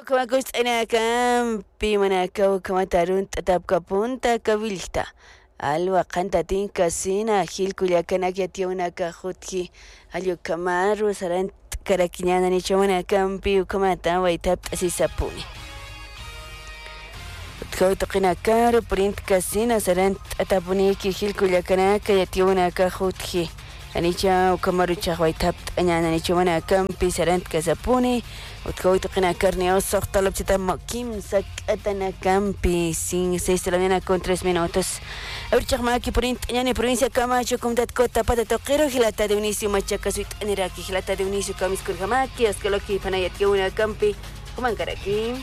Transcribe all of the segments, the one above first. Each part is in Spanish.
Kama kusana kampi manakaw kama tarun tatap kapunta kabilta. Alwa kantatin kasina hil kulyakana kyatiuna kahutki. Alyo kamaru saran karakinyana ni chomana kampi ukamata waitap asisapuni. Kau tokina karu print kasina saran tatapuni ki hil kulyakana kyatiuna kahutki. Anicha ukamaru chahwaitap anyana ni chomana kampi saran kasapuni. Utkau tokina carne oso talab chita makim sakatana campi sin 6 de la mañana con 3 minutos. A ver chakmaki ñani provincia Camacho comunidad Cota pata toquero gilata de Unicio Machaca suit eneraki gilata de Unicio Camis Kurgamaki ascaloki panayat que una campi kumankaraki.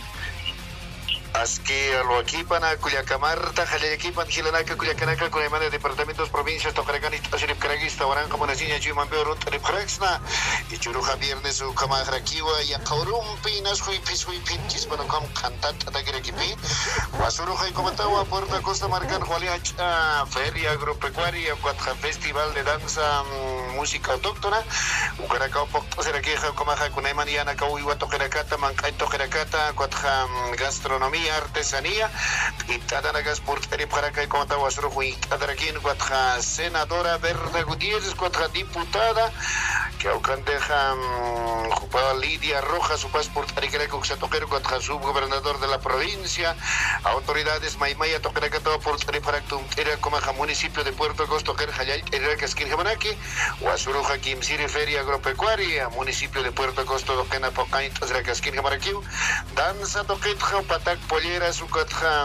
Aski alwaki pana Culiacamarta, Jaleaki, Pangilanaka, Culiacanaka, Culemana, departamentos, provincias, Tocaragani, Tasirip Caragista, Oran, como Nasiña, Chimambeo, Rutarip Caraxna, y Churuja Viernes, Ucamagrakiwa, y Acaurum, Pinas, Huipis, Huipinchis, bueno, como cantante de Grequipi, Guasuruja y Comatawa, Puerto Costa Marcan, Jualiacha, Feria Agropecuaria, Cuatja Festival de Danza, Música Autóctona, Ucaracao, Poctoseraqueja, Comaja, Cunaimaniana, Cauiwa, Tojeracata, Mancay, Tojeracata, Cuatja Gastronomía, artesanía y tadanagas por Teriparaca y Comataguasrojo y Tadaraquín, cuatro senadora Berta Gutiérrez, cuatro diputada que Aucanteja ocupada Lidia Rojas, su pasaporte Ariquereco, Xatoquero, cuatro subgobernador de la provincia, autoridades Maimaya, Toquereca, todo por Teriparactum, era Comaja, municipio de Puerto Costo, Kerjayay, Eracas, Kirjamanaki, Guasuruja, Kimsiri, Feria Agropecuaria, municipio de Puerto Costo, Doquena, Pocain, Eracas, Kirjamanaki, Danza, Toquetja, Patac, Pollera, Sucatja,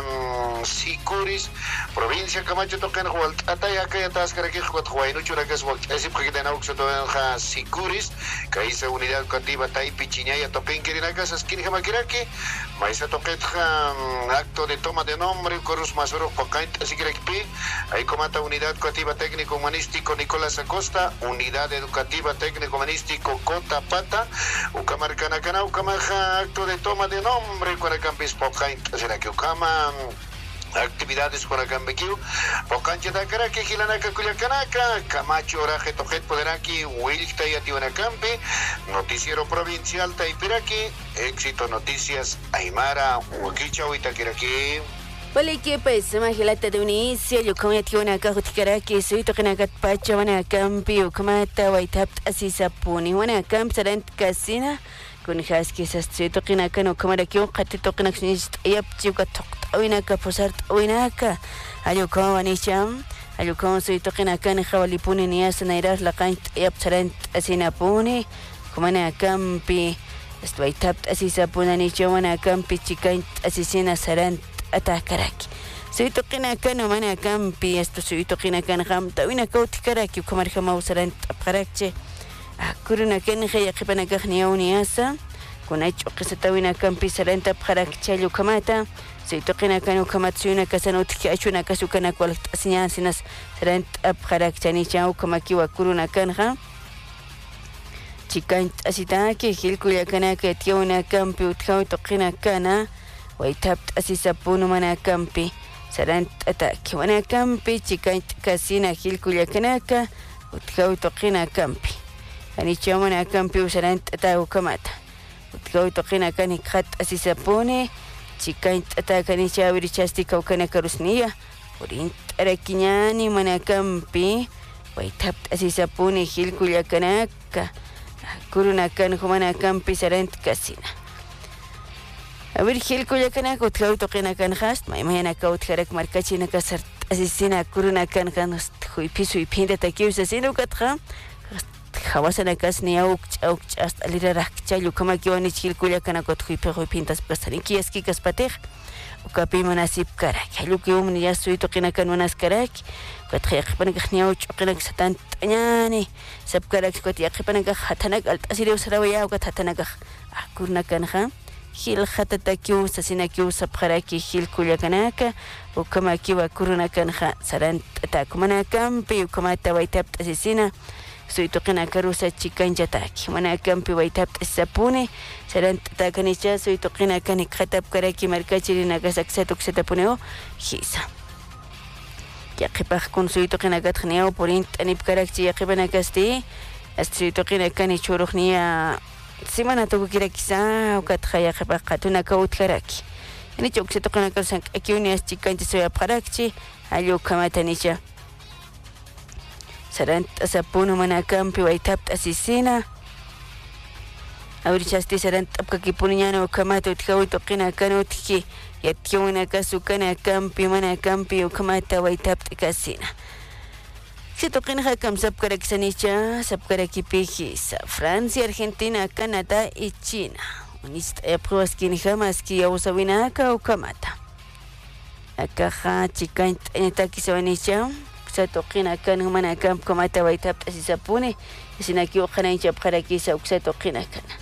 Sicuris, provincia Camacho, Tocan, Hualtata, Acá, Tascaraque, Huathuayno, Churacas, Hualtasi, Pagitana, Uxotoja, Sicuris, Caísa, Unidad Cativa, Taipi, Chiñaya, Topen, Kirinacas, Esquinja, Maquiraque, Maisa Toquetja, acto de toma de nombre, Corus Mazoro, Pocain, Sigrepi, ahí comata Unidad Cativa Técnico Humanístico, Nicolás Acosta, Unidad Educativa Técnico Humanístico, Cota Pata, Ucamarcanacana, Ucamaja, acto de toma de nombre, Cuaracampis, Pocain, será que Ucama, actividades con Acambequiu, Pocancha Takara, que Gilanaka, Culiacanaca, Camacho, Oraje, Tojet, Poderaki, Wilta y Atiwanacampi, Noticiero Provincial Taipiraki, Éxito Noticias Aymara, Huaquicha, Huitaquiraki. Vale, que pues, imagínate de Unicio, yo como ya una cajutica que soy tocando a Pacha, una campi, o como está, Waitap, así sapuni, una camp, serán casina. Kun haski sastri tokina kanu kamara kyo qatti tokina knis yap chiuka toqtawina ka posart awina ka ayo kawani cham ayo kawan sui tokina kan khawali puni nias nairas laqan yap sarant asina puni kumana kampi estwai tapt asisa punani chawana kampi chikan asisina sarant atakaraki sui tokina kanu mana kampi esto sui tokina kan kham tawina kautikaraki kumar khama sarant apqarakche Kuruna ken khaya qipana gakhniya uniasa kuna chuqisatawina kampi saranta pharak chalu kamata sitoqina kanu kamatsuna kasanutki achuna kasukana kwalta asinya sinas saranta pharak chani chau kamakiwa kuruna kanha chikan asitaki hilkuya kana ke tiuna kampi utkau toqina kana waitap asisapunu mana kampi saranta ataki wana kampi chikan kasina hilkuya kana ka utkau toqina kampi Ani chamana kampi usaran tata ukamata. Utkau tokina kani khat asisapone, chikan tata kani chaviri chasti kaukana karusnia. Urin tarakinyani mana kampi, waitap asisapone hilkuya kanaka. Kuruna kan humana kampi sarant kasina. Abir hilkuya kanaka utkau tokina kan khast, maimana kaut kharak markachina kasart asisina kuruna kan kanust huipisu ipinda takiusa sinu katha. Hawasana kasni auk hasta alira chalu kama kiwani chilkulia kana kot huipe pintas pasani kiaski kaspatej ukapi manasib karak halu kium ya suito kina kan manas karak kot khayqpan khni au chqina satan tanyani sab karak kot yaqpan khatana alt asiri usrawaya kot hatana kurna kan kha hil khatata kiu sasina kiu sab karaki hil kulia kanaka ukama kiwa kuruna kan kha saran takumana kampi ukama tawaitap asisina Soy tokina karusa chikan jataki. Mana kampi waitap sapune. Saran takanicha soy tokina kani khatap karaki markachiri nagasak satuk satapuneo. Hisa. Yakipach kun soy tokina gathneo porint anip karakchi yakibana kasti. Soy tokina kani churukhnia semana tuku kira quizá ukatjaya qhapaqatuna kawutlaraki nicha uksetoqina kalsan akiunias chikanti soya parakchi allu kamatanicha sarant asapunu mana kampi waitapt asisina awrichasti sarant apkakipuñana ukamata utkawito qina kanutki yatiuna kasukana kampi mana kampi ukamata waitapt kasina Sitoqinqa kam sapkarakisanicha sapkarakipijisa Francia, Argentina, Canadá y China. Unista yapruaskinqa maski yawsawinaka ukamata. Akaqa chikant enitakisawanicha satoqina kan mana kam kamata waitapt asisapuni sinaki uqanaycha apqarakisa uksatoqina kana.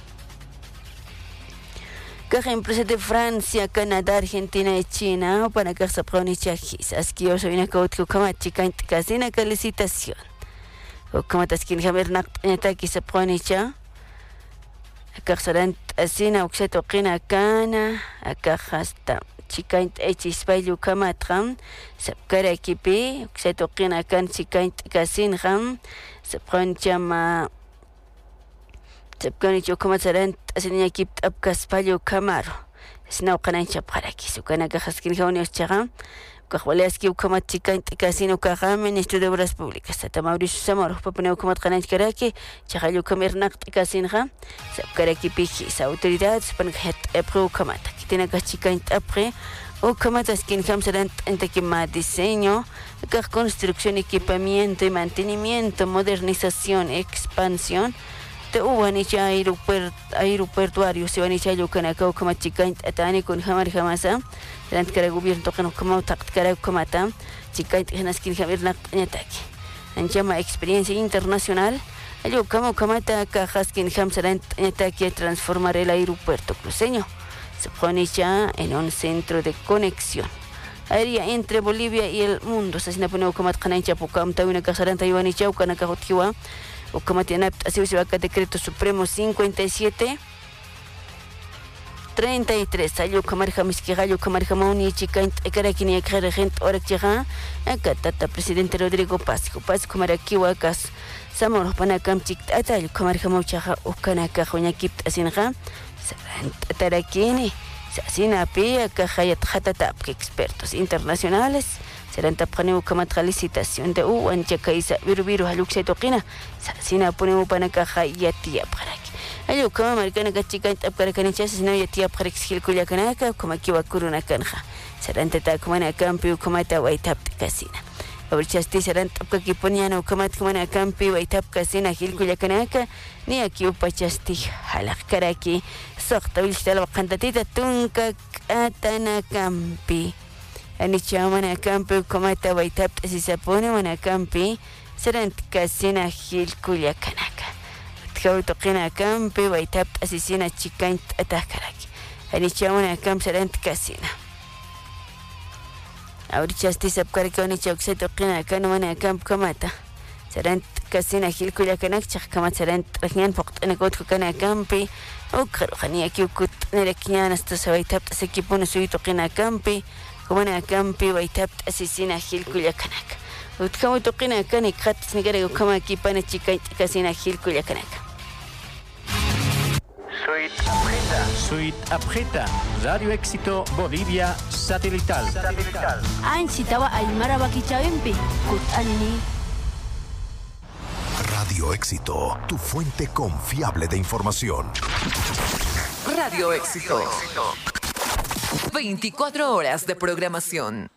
Caja empresa de Francia, Canadá, Argentina y China para que se pronuncia aski yo soy una cautio chica casina licitación o como te skin hammer nak que se pronuncia acá serán asina uxeto qina kana acá hasta chica espacio kamatram se cara equipe uxeto qina kan chica casina ram se pronuncia ma Sepkani chokama sarant asiniya kipt apkas palio camaro. Sina uqanancha paraki sukana kahaskin jaunios chaga. Kahwaleski ukamat chikan tikasino kaga Ministro de Obras Públicas. Sata Mauricio Zamora papane ukamat qananch karaki chagayo kamirnak tikasinga. Sepkaraki pijis autoridades panjet epro ukamata. Kitina kachikan apre ukamat askin jam sarant antekima diseño, construcción, equipamiento y mantenimiento, modernización, expansión. Uwanicha aeroportuario se vanicha yo kanaka kama chikan atani con hamar hamasa durante que el gobierno toca como tactcara comata chikan hanaskin hamir nak netaki anjama experiencia internacional algo como kamata kahaskin hamsaran netaki transformar el aeropuerto cruceño se ponicha en un centro de conexión aérea entre Bolivia y el mundo se sina pone como kanancha pokam tawina kasaran taiwanicha kanaka hotiwa o como tiene así se va a decreto supremo 57 33 salió camarja misquigallo camarja mauni chica ecarakini ekara gente ora chiga acá presidente Rodrigo Paz como aquí wakas samor pana kamchik atal camarja mauchaja o kanaka joña kipt asinja tarakini sasina pia cajayat hatata expertos internacionales serán tapane ukamatra licitación de ancha kaisa viru haluxe toqina sina ponemos pana caja yatia paraki ayo kama americana kachika tapkarakanicha sina yatia parak skilkulia kanaka como kiwa kuruna kanja serán tata kumana kampi ukamata waitap kasina abrichasti serán tapkakiponiano ukamat kumana kampi waitap kasina hilkulia kanaka ni aquí upachasti halak karaki soqta bilshtala qantatita tunka atana kampi Anicha mana campi comata waitap si se pone mana campi serán casina gil kulia kanaka tkaw toqina campi waitap asisina chikan atakaraki Anicha mana camp serán casina ahorita esti sapkaraki anicha ukse toqina kan mana camp comata serán casina gil kulia kanak chakamat serán ragnan poqtana kot kana campi o khani aquí ukut nerekyan hasta se waitap se kipone suy toqina campi como na campi waitap asisina hilkulia kanaka utkamu toqina kani khatis nigare kama kipana chica kasina hilkulia kanaka Suite Abjeta, Radio Éxito Bolivia Satelital. Ansitawa Aymara Bakichawempi, Kutani. Radio Éxito, tu fuente confiable de información. Radio Éxito. 24 horas de programación.